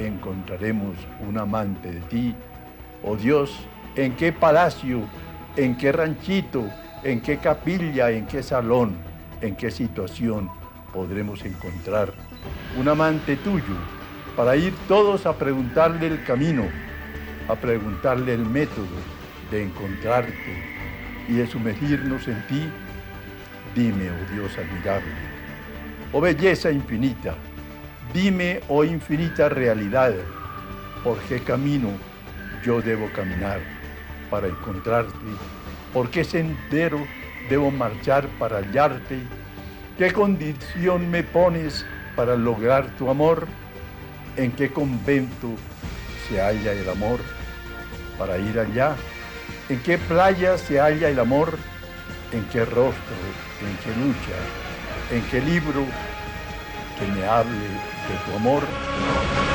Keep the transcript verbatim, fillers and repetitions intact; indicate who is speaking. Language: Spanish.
Speaker 1: encontraremos un amante de ti. Oh Dios, ¿en qué palacio, en qué ranchito, en qué capilla, en qué salón, en qué situación podremos encontrar un amante tuyo para ir todos a preguntarle el camino, a preguntarle el método de encontrarte y de sumergirnos en ti? Dime, oh Dios admirable, oh belleza infinita, dime, oh infinita realidad, ¿por qué camino yo debo caminar para encontrarte? ¿Por qué sendero debo marchar para hallarte? ¿Qué condición me pones para lograr tu amor? ¿En qué convento se halla el amor para ir allá? ¿En qué playa se halla el amor? ¿En qué rostro? ¿En qué lucha? ¿En qué libro que me hable de tu amor?